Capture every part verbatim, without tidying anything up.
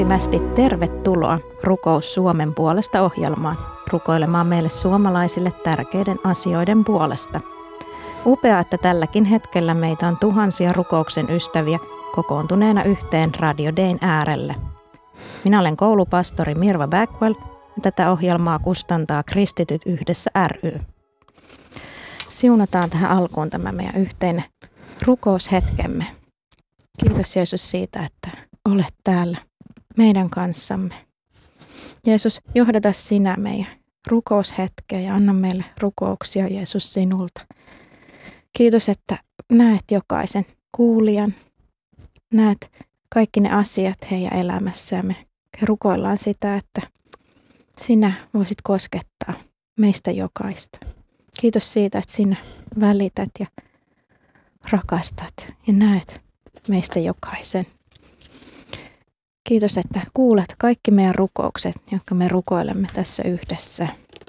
lämpimästi tervetuloa Rukous Suomen puolesta -ohjelmaan, rukoilemaan meille suomalaisille tärkeiden asioiden puolesta. Upeaa, että tälläkin hetkellä meitä on tuhansia rukouksen ystäviä kokoontuneena yhteen Radio Dayn äärelle. Minä olen koulupastori Mirva Backwell ja tätä ohjelmaa kustantaa Kristityt yhdessä ry. Siunataan tähän alkuun tämä meidän yhteinen rukoushetkemme. Kiitos Jeesus siitä, että olet täällä meidän kanssamme. Jeesus, johdata sinä meidän rukoushetkeä ja anna meille rukouksia, Jeesus, sinulta. Kiitos, että näet jokaisen kuulijan, näet kaikki ne asiat heidän elämässä ja me rukoillaan sitä, että sinä voisit koskettaa meistä jokaista. Kiitos siitä, että sinä välität ja rakastat ja näet meistä jokaisen. Kiitos, että kuulet kaikki meidän rukoukset, jotka me rukoilemme tässä yhdessä.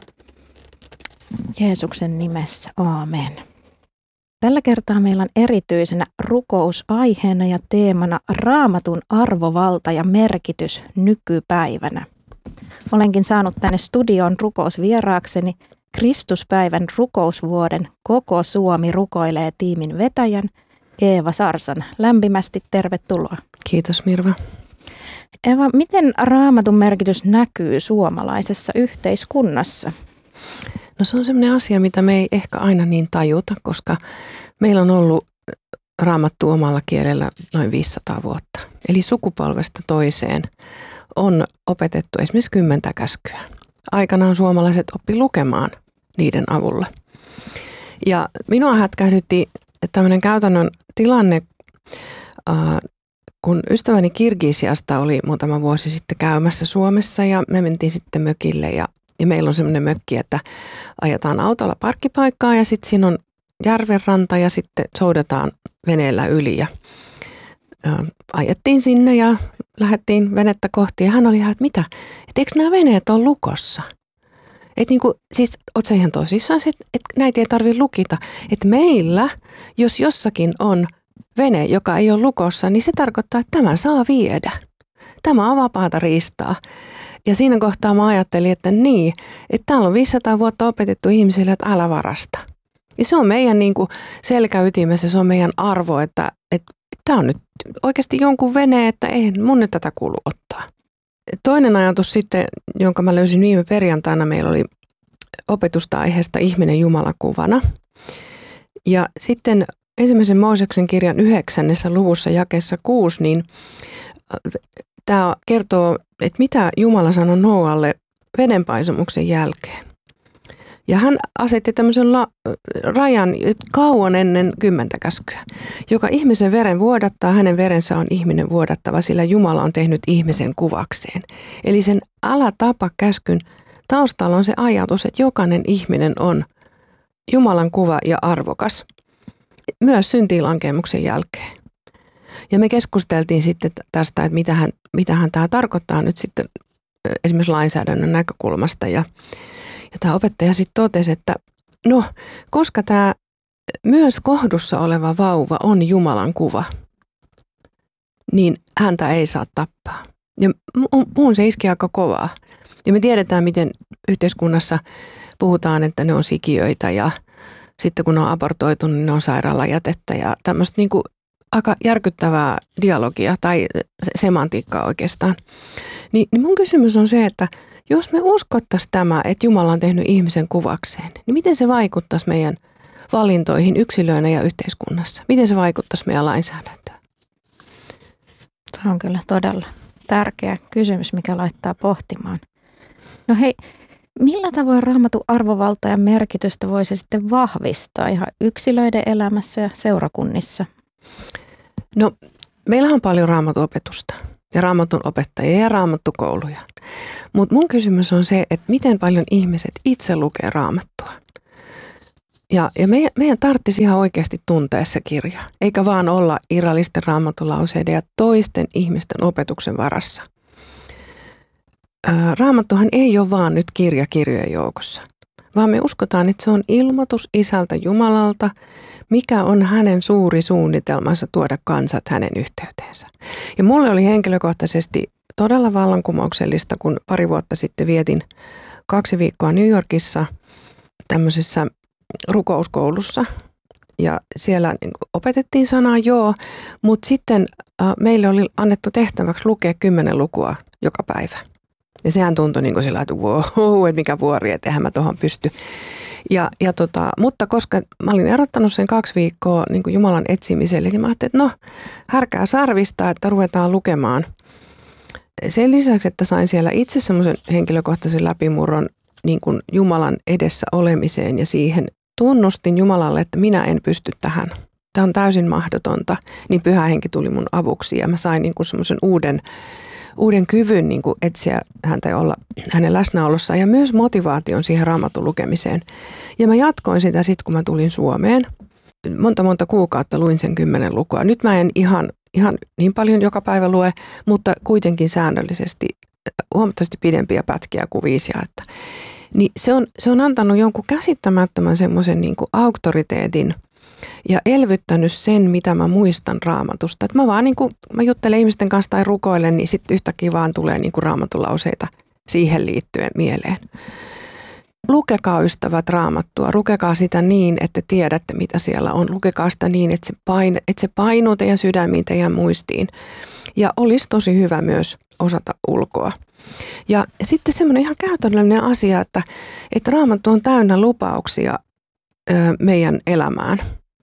Jeesuksen nimessä, aamen. Tällä kertaa meillä on erityisenä rukousaiheena ja teemana Raamatun arvovalta ja merkitys nykypäivänä. Olenkin saanut tänne studioon rukousvieraakseni Kristuspäivän rukousvuoden Koko Suomi rukoilee -tiimin vetäjän Eeva Sarsan. Lämpimästi tervetuloa. Kiitos Mirva. Eeva, miten Raamatun merkitys näkyy suomalaisessa yhteiskunnassa? No se on sellainen asia, mitä me ei ehkä aina niin tajuta, koska meillä on ollut Raamattu omalla kielellä noin viisisataa vuotta. Eli sukupolvesta toiseen on opetettu esimerkiksi kymmentä käskyä. Aikanaan suomalaiset oppi lukemaan niiden avulla. Ja minua hätkähdytti tämmöinen käytännön tilanne, kun ystäväni Kirgisiasta oli muutama vuosi sitten käymässä Suomessa ja me mentiin sitten mökille ja, ja meillä on semmoinen mökki, että ajetaan autolla parkkipaikkaa ja sitten siinä on järvenranta ja sitten soudetaan veneellä yli ja ä, ajettiin sinne ja lähdettiin venettä kohti ja hän oli ihan, että mitä, että eikö nämä veneet ole lukossa? Että niinku, siis oot sä ihan tosissaan, että et näitä ei tarvitse lukita, että meillä, jos jossakin on vene, joka ei ole lukossa, niin se tarkoittaa, että tämä saa viedä. Tämä on vapaata riistaa. Ja siinä kohtaa mä ajattelin, että niin, että täällä on viisisataa vuotta opetettu ihmisille, että älä varasta. Ja se on meidän niin kuin selkäytimessä, se on meidän arvo, että, että tämä on nyt oikeasti jonkun vene, että ei mun nyt tätä kuulu ottaa. Toinen ajatus sitten, jonka mä löysin viime perjantaina, meillä oli opetusta aiheesta ihminen Jumalan kuvana. Ja sitten ensimmäisen Mooseksen kirjan yhdeksännessä luvussa jakeessa kuusi, niin tämä kertoo, että mitä Jumala sanoi Nooalle vedenpaisumuksen jälkeen. Ja hän asetti tämmöisen la- rajan kauan ennen kymmentä käskyä, joka ihmisen veren vuodattaa, hänen verensä on ihminen vuodattava, sillä Jumala on tehnyt ihmisen kuvakseen. Eli sen älä tapa -käskyn taustalla on se ajatus, että jokainen ihminen on Jumalan kuva ja arvokas, myös syntiinlankeemuksen jälkeen. Ja me keskusteltiin sitten tästä, että mitähän, mitähän tämä tarkoittaa nyt sitten esimerkiksi lainsäädännön näkökulmasta. Ja, ja tämä opettaja sitten totesi, että no, koska tämä myös kohdussa oleva vauva on Jumalan kuva, niin häntä ei saa tappaa. Ja muun se iski aika kovaa. Ja me tiedetään, miten yhteiskunnassa puhutaan, että ne on sikiöitä ja sitten kun ne on abortoitu, niin ne on sairaalajätettä ja tämmöistä niin kuin aika järkyttävää dialogia tai semantiikkaa oikeastaan. Ni, niin mun kysymys on se, että jos me uskottaisiin tämä, että Jumala on tehnyt ihmisen kuvakseen, niin miten se vaikuttaisi meidän valintoihin yksilöinä ja yhteiskunnassa? Miten se vaikuttaisi meidän lainsäädäntöön? Se on kyllä todella tärkeä kysymys, mikä laittaa pohtimaan. No hei, millä tavoin Raamatun arvovalta ja merkitystä voisi sitten vahvistaa ihan yksilöiden elämässä ja seurakunnissa? No, meillähän on paljon Raamatun-opetusta ja Raamatun opettajia ja Raamattukouluja. Mutta mun kysymys on se, että miten paljon ihmiset itse lukee Raamattua. Ja, ja meidän, meidän tarvitsisi ihan oikeasti tuntea se kirja, eikä vaan olla irrallisten raamatulauseiden ja toisten ihmisten opetuksen varassa. Ää, Raamattuhan ei ole vaan nyt kirja kirjojen joukossa, vaan me uskotaan, että se on ilmoitus Isältä Jumalalta, mikä on hänen suuri suunnitelmansa tuoda kansat hänen yhteyteensä. Ja mulle oli henkilökohtaisesti todella vallankumouksellista, kun pari vuotta sitten vietin kaksi viikkoa New Yorkissa tämmöisessä rukouskoulussa. Ja siellä niin kuin opetettiin sanaa joo, mutta sitten äh, meille oli annettu tehtäväksi lukea kymmenen lukua joka päivä. Ja sehän tuntui niin kuin sillä, että wow, että mikä vuori, että eihän mä tuohon pysty. Ja, ja tota, mutta koska mä olin erottanut sen kaksi viikkoa niin kuin Jumalan etsimiselle, niin mä ajattelin, että no härkää sarvista, että ruvetaan lukemaan. Sen lisäksi, että sain siellä itse semmoisen henkilökohtaisen läpimurron niin kuin Jumalan edessä olemiseen ja siihen tunnustin Jumalalle, että minä en pysty tähän. Tämä on täysin mahdotonta. Niin Pyhä Henki tuli mun avuksi ja mä sain niin kuin semmoisen uuden, uuden kyvyn niin kuin etsiä häntä ja olla hänen läsnäolossaan ja myös motivaation siihen Raamatun lukemiseen. Ja mä jatkoin sitä sitten, kun mä tulin Suomeen. Monta monta kuukautta luin sen kymmenen lukua. Nyt mä en ihan, ihan niin paljon joka päivä lue, mutta kuitenkin säännöllisesti huomattavasti pidempiä pätkiä kuin viisi jaetta. Niin se on, se on antanut jonkun käsittämättömän semmoisen niin kuin auktoriteetin ja elvyttänyt sen, mitä mä muistan Raamatusta. Että mä vaan niin kuin, mä juttelen ihmisten kanssa tai rukoilen, niin sitten yhtäkkiä vaan tulee niin kuin Raamatun lauseita siihen liittyen mieleen. Lukekaa ystävät Raamattua, lukekaa sitä niin, että tiedätte mitä siellä on. Lukekaa sitä niin, että se, pain, että se painuu teidän sydämiin, teidän muistiin. Ja olisi tosi hyvä myös osata ulkoa. Ja sitten semmoinen ihan käytännöllinen asia, että, että Raamattu on täynnä lupauksia ö, meidän elämään.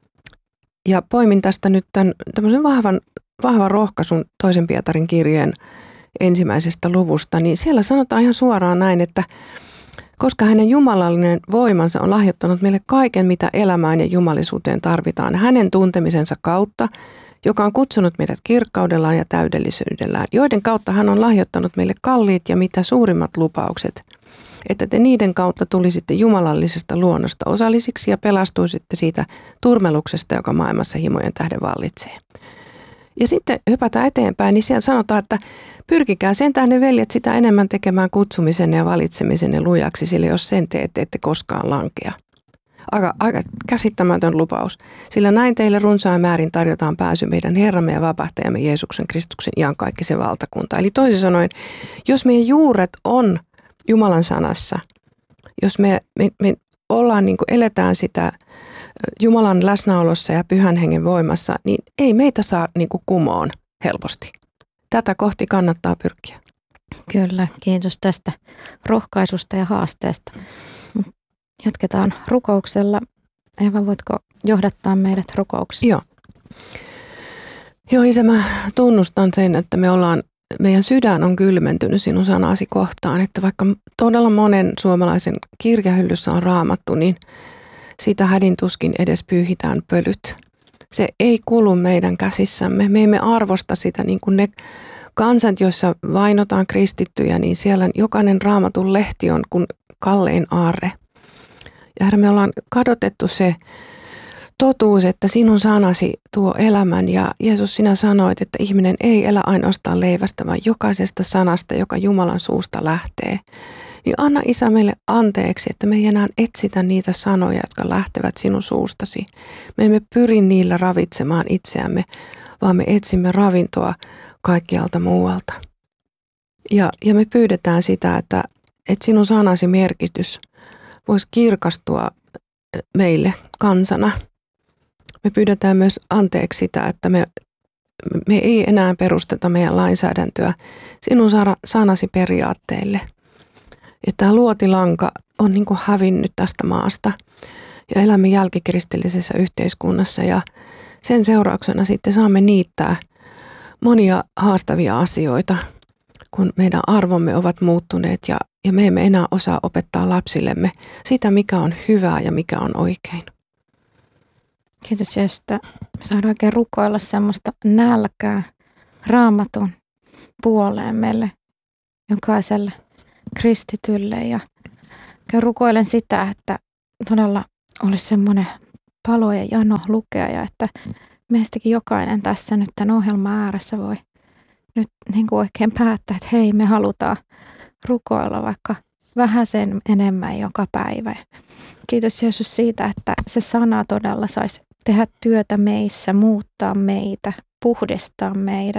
Ja poimin tästä nyt tämän tämmöisen vahvan, vahvan rohkaisun toisen Pietarin kirjeen ensimmäisestä luvusta, niin siellä sanotaan ihan suoraan näin, että koska hänen jumalallinen voimansa on lahjoittanut meille kaiken, mitä elämään ja jumalisuuteen tarvitaan, hänen tuntemisensa kautta, joka on kutsunut meidät kirkkaudellaan ja täydellisyydellään, joiden kautta hän on lahjoittanut meille kalliit ja mitä suurimmat lupaukset, että te niiden kautta tulisitte jumalallisesta luonnosta osallisiksi ja pelastuisitte siitä turmeluksesta, joka maailmassa himojen tähden vallitsee. Ja sitten hypätään eteenpäin, niin siellä sanotaan, että pyrkikää sen tähden veljet sitä enemmän tekemään kutsumisen ja valitsemisen lujaksi, sillä jos sen teette, ette koskaan lankea. Aika, aika käsittämätön lupaus, sillä näin teille runsain määrin tarjotaan pääsy meidän Herramme ja vapahtajamme Jeesuksen Kristuksen iankaikkisen valtakunta. Eli toisin sanoen, jos meidän juuret on Jumalan sanassa, jos me, me, me ollaan niin kuin eletään sitä Jumalan läsnäolossa ja Pyhän Hengen voimassa, niin ei meitä saa niin kuin kumoon helposti. Tätä kohti kannattaa pyrkiä. Kyllä, kiitos tästä rohkaisusta ja haasteesta. Jatketaan rukouksella. Eeva, voitko johdattaa meidät rukouksiin? Joo. Joo, Isä, mä tunnustan sen, että me ollaan, meidän sydän on kylmentynyt sinun sanasi kohtaan, että vaikka todella monen suomalaisen kirjahyllyssä on Raamattu, niin sitä hädin tuskin edes pyyhitään pölyt. Se ei kulu meidän käsissämme. Me emme arvosta sitä niin kuin ne kansat, joissa vainotaan kristittyjä, niin siellä jokainen Raamatun lehti on kuin kallein aarre. Ja Herra, me ollaan kadotettu se totuus, että sinun sanasi tuo elämän ja Jeesus, sinä sanoit, että ihminen ei elä ainoastaan leivästä, vaan jokaisesta sanasta, joka Jumalan suusta lähtee. Niin anna Isä meille anteeksi, että me ei enää etsitä niitä sanoja, jotka lähtevät sinun suustasi. Me emme pyri niillä ravitsemaan itseämme, vaan me etsimme ravintoa kaikkialta muualta. Ja, ja me pyydetään sitä, että, että sinun sanasi merkitys voisi kirkastua meille kansana. Me pyydetään myös anteeksi sitä, että me, me ei enää perusteta meidän lainsäädäntöä sinun sanasi periaatteille. Ja tämä luotilanka on niin kuin hävinnyt tästä maasta ja elämme jälkikristillisessä yhteiskunnassa ja sen seurauksena sitten saamme niittää monia haastavia asioita, kun meidän arvomme ovat muuttuneet ja, ja me emme enää osaa opettaa lapsillemme sitä, mikä on hyvää ja mikä on oikein. Kiitos, että saadaan oikein rukoilla semmoista nälkää Raamatun puoleen meille jokaiselle kristitylle. Ja rukoilen sitä, että todella olisi semmoinen palo ja jano lukea ja että meistäkin jokainen tässä nyt tämän ohjelman ääressä voi nyt niin kuin oikein päättää, että hei, me halutaan rukoilla vaikka vähän sen enemmän joka päivä. Kiitos Jeesus siitä, että se sana todella saisi tehdä työtä meissä, muuttaa meitä, puhdistaa meidät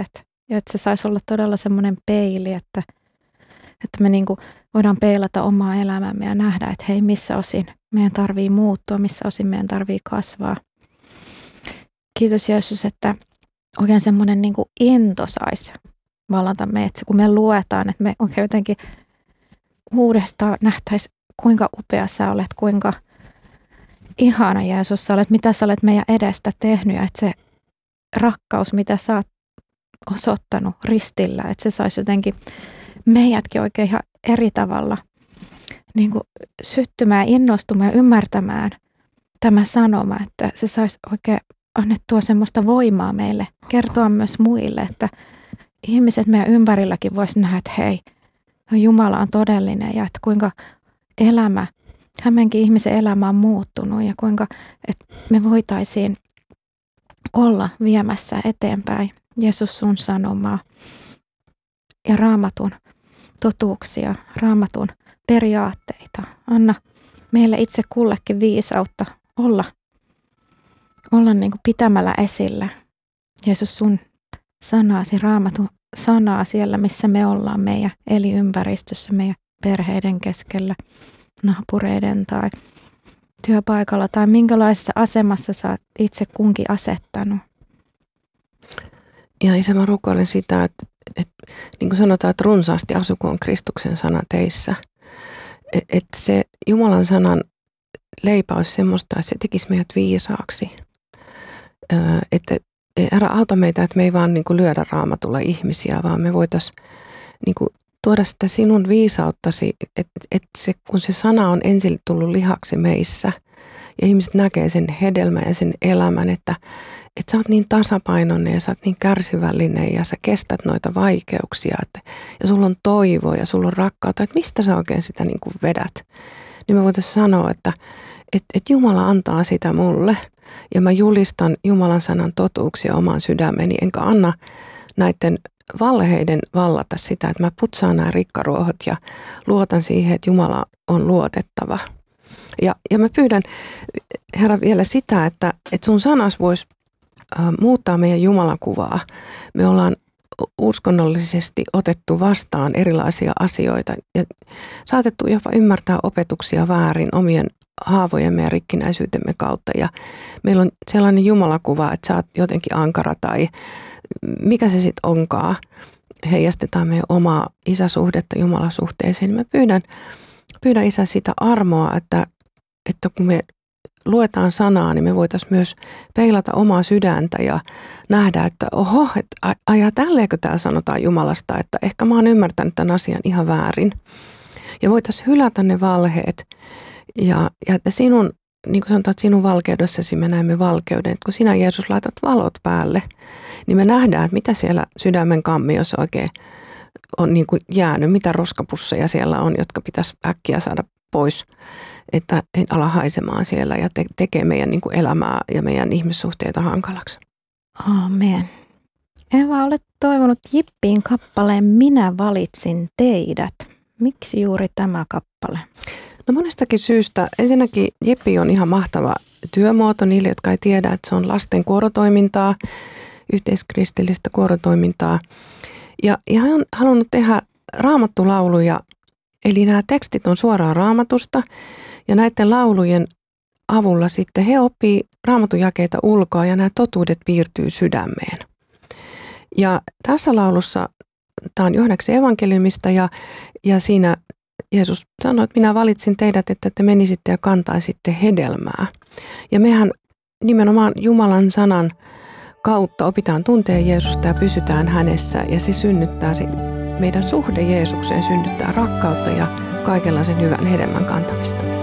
Ja että se saisi olla todella semmoinen peili, että, että me niin kuin voidaan peilata omaa elämämme ja nähdä, että hei, missä osin meidän tarvii muuttua, missä osin meidän tarvii kasvaa. Kiitos Jeesus, että oikein semmoinen niin kuin into saisi vallata meitä, kun me luetaan, että me oikein jotenkin uudestaan nähtäisiin, kuinka upea sä olet, kuinka ihana Jeesus sä olet, mitä sä olet meidän edestä tehnyt ja että se rakkaus, mitä sä oot osoittanut ristillä, että se saisi jotenkin meidätkin oikein ihan eri tavalla niin kuin syttymään, innostumaan ja ymmärtämään tämä sanoma, että se saisi oikein annettua semmoista voimaa meille, kertoa myös muille, että ihmiset meidän ympärilläkin voisi nähdä, että hei, Jumala on todellinen ja että kuinka elämä, hämmenkin ihmisen elämä on muuttunut ja kuinka että me voitaisiin olla viemässä eteenpäin Jeesus sun sanomaa ja Raamatun totuuksia, Raamatun periaatteita. Anna meille itse kullekin viisautta olla, olla niin kuin pitämällä esillä Jeesus sun sanaasi, Raamatun sanaa siellä, missä me ollaan meidän elinympäristössä, meidän perheiden keskellä, naapureiden tai työpaikalla tai minkälaisessa asemassa sä oot itse kunkin asettanut. Ja Isä, mä rukoilen sitä, että, että niin kuin sanotaan, että runsaasti asukoon Kristuksen sana teissä. Että se Jumalan sanan leipä olisi semmoista, että se tekisi meidät viisaaksi. Että älä auta meitä, että me ei vaan niin kuin lyödä Raamatulla ihmisiä, vaan me voitaisiin niin kuin tuoda sitä sinun viisauttasi, että, että se, kun se sana on ensin tullut lihaksi meissä ja ihmiset näkee sen hedelmän ja sen elämän, että, että sä oot niin tasapainoinen ja sä oot niin kärsivällinen ja sä kestät noita vaikeuksia että, ja sulla on toivoa ja sulla on rakkautta, että mistä sä oikein sitä niin kuin vedät. Niin me voitaisiin sanoa, että, että, että Jumala antaa sitä mulle ja mä julistan Jumalan sanan totuuksia omaan sydämeni, enkä anna näiden valheiden vallata sitä, että mä putsaan nämä rikkaruohot ja luotan siihen, että Jumala on luotettava. Ja, ja mä pyydän, Herra, vielä sitä, että, että sun sanas voisi äh, muuttaa meidän Jumalan kuvaa. Me ollaan uskonnollisesti otettu vastaan erilaisia asioita ja saatettu jopa ymmärtää opetuksia väärin omien haavojemme ja rikkinäisyytemme kautta. Ja meillä on sellainen Jumalakuva, että sä oot jotenkin ankara tai mikä se sitten onkaan, heijastetaan meidän omaa isäsuhdetta Jumalasuhteeseen. Mä pyydän, pyydän Isä sitä armoa, että, että kun me luetaan sanaa, niin me voitaisiin myös peilata omaa sydäntä ja nähdä, että oho, että ajaa tälleenkö täällä sanotaan Jumalasta, että ehkä mä oon ymmärtänyt tämän asian ihan väärin. Ja voitaisiin hylätä ne valheet ja, ja että sinun, niin kuin sanotaan, että sinun valkeudessasi me näemme valkeuden, että kun sinä Jeesus laitat valot päälle, niin me nähdään, että mitä siellä sydämen kammiossa oikein on niin kuin jäänyt, mitä roskapusseja siellä on, jotka pitäisi äkkiä saada pois, että ei ala haisemaan siellä ja te- tekee meidän niin kuin elämää ja meidän ihmissuhteita hankalaksi. Aamen. Eva, olet toivonut Jippiin kappaleen Minä valitsin teidät. Miksi juuri tämä kappale? No monestakin syystä. Ensinnäkin Jippi on ihan mahtava työmuoto niille, jotka ei tiedä, että se on lasten kuorotoimintaa, yhteiskristillistä kuorotoimintaa. Ja, ja hän on halunnut tehdä raamattulauluja, eli nämä tekstit on suoraan Raamatusta ja näiden laulujen avulla sitten he oppii raamattujakeita ulkoa ja nämä totuudet piirtyy sydämeen. Ja tässä laulussa, tämä on Johanneksen evankeliumista ja, ja siinä Jeesus sanoi, että minä valitsin teidät, että te menisitte ja kantaisitte hedelmää. Ja mehän nimenomaan Jumalan sanan kautta opitaan tuntea Jeesusta ja pysytään hänessä ja se synnyttää se meidän suhde Jeesukseen, synnyttää rakkautta ja kaikenlaisen hyvän hedelmän kantamista.